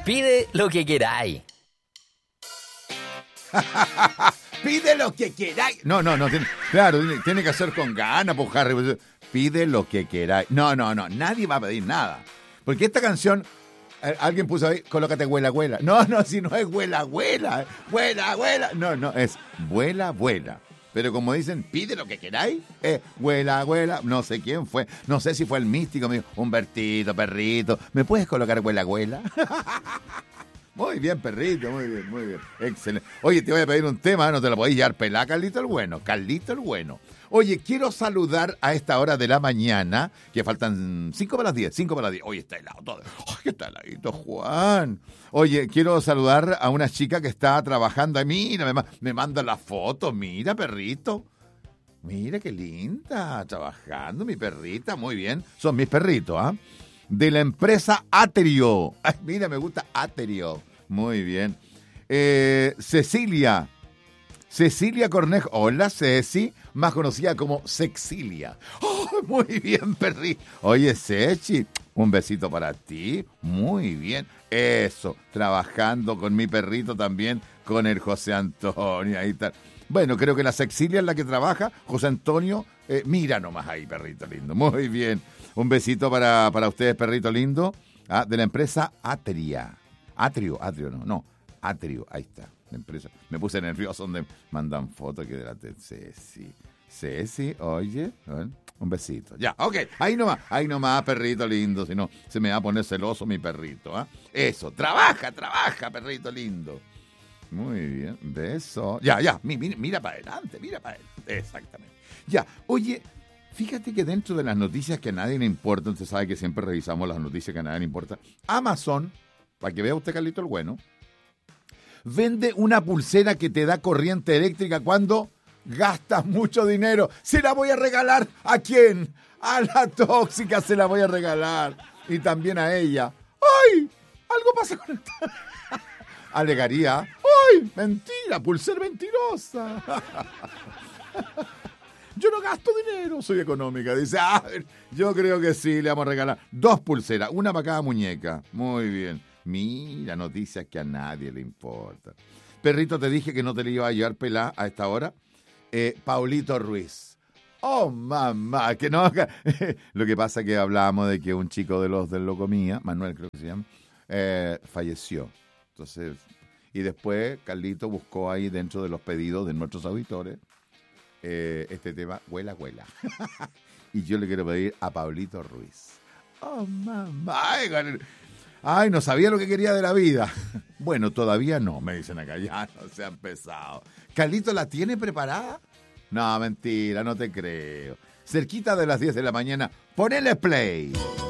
Pide lo que queráis. Pide lo que queráis. No, tiene que hacer con ganas, pues, Harry. Pide lo que queráis. No, nadie va a pedir nada. Porque esta canción, alguien puso ahí, colócate huela, huela. No, si no es huela, huela. Huela, huela. No, es vuela, vuela. Pero como dicen, pide lo que queráis, huela, huela. No sé quién fue. No sé si fue el místico. Me dijo, Humbertito, perrito, ¿me puedes colocar huela, huela? Muy bien, perrito, muy bien. Excelente. Oye, te voy a pedir un tema, no te lo podéis llevar pelá, Carlito el Bueno. Oye, quiero saludar a esta hora de la mañana, que faltan 5 para las 10. Oye, está helado todo. Ay, qué está heladito, Juan. Oye, quiero saludar a una chica que está trabajando. Mira, me manda la foto. Mira, perrito. Mira, qué linda. Trabajando, mi perrita. Muy bien. Son mis perritos, ¿ah? De la empresa Aterio. Ay, mira, me gusta Aterio. Muy bien. Cecilia Cornejo. Hola, Ceci, más conocida como Sexilia. Oh, muy bien, perri. Oye, Ceci, un besito para ti. Muy bien. Eso, trabajando con mi perrito también, con el José Antonio. Ahí está. Bueno, creo que la Sexilia es la que trabaja. José Antonio, mira nomás ahí, perrito lindo. Muy bien. Un besito para ustedes, perrito lindo. De la empresa Atria. Atrio, no. Atrio, ahí está. La empresa. Me puse nervioso donde mandan fotos que de la Ceci, oye, un besito. Ya, ok, ahí nomás, perrito lindo, si no se me va a poner celoso mi perrito, ¿ah? Eso, trabaja, perrito lindo. Muy bien, beso. Ya, mira para adelante, exactamente. Ya, oye, fíjate que dentro de las noticias que a nadie le importan, usted sabe que siempre revisamos las noticias que a nadie le importan, Amazon, para que vea usted, Carlito el Bueno, vende una pulsera que te da corriente eléctrica cuando gastas mucho dinero. Se la voy a regalar. ¿A quién? A la tóxica se la voy a regalar. Y también a ella. ¡Ay! Algo pasa con esta. Alegaría. ¡Ay! Mentira, pulsera mentirosa. Yo no gasto dinero, soy económica. Dice, yo creo que sí, le vamos a regalar 2 pulseras, una para cada muñeca. Muy bien. Mira, noticias que a nadie le importa. Perrito, te dije que no te le iba a llevar pelá a esta hora. Paulito Ruiz. Oh, mamá, que no. Lo que pasa es que hablábamos de que un chico de los del Locomía, Manuel creo que se llama, falleció. Entonces, y después Carlito buscó ahí dentro de los pedidos de nuestros auditores este tema, huela. Y yo le quiero pedir a Paulito Ruiz. Oh, mamá. Ay, no sabía lo que quería de la vida. Bueno, todavía no, me dicen acá. Ya no se ha empezado. ¿Carlito la tiene preparada? No, mentira, no te creo. Cerquita de las 10 de la mañana, ponele play.